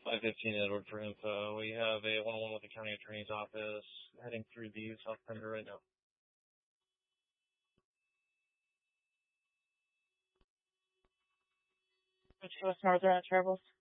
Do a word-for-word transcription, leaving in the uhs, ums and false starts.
five fifteen Edward for info. We have a one-on-one with the county attorney's office heading through the South Perimeter right now. Which was Northern Travels.